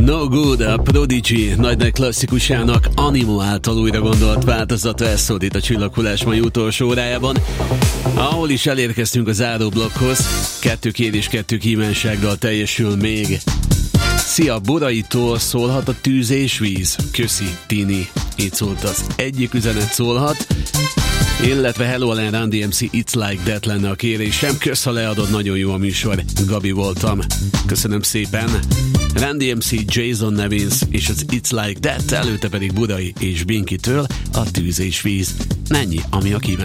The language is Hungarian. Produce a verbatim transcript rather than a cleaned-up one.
No Good, a Prodigy nagy-nagy klasszikusának Animo által újra gondolt változata, ez szólt itt a Csillaghullás mai utolsó órájában, ahol is elérkeztünk a záróblokkhoz. Kettő kérés, kettő kívánsággal teljesül még. Szia, Boraitól szólhat a Tűz és Víz. Köszi, Tini. Így szólt az egyik üzenet, szólhat. Illetve Hello Alan, Run D M C, It's Like That lenne a kérésem. Kösz, ha leadod, nagyon jó a műsor. Gabi voltam. Köszönöm szépen. Run D M C, Jason Nevins és az It's Like That, előtte pedig Budai és Binkitől a Tűz és Víz. Ennyi, ami a kívánság.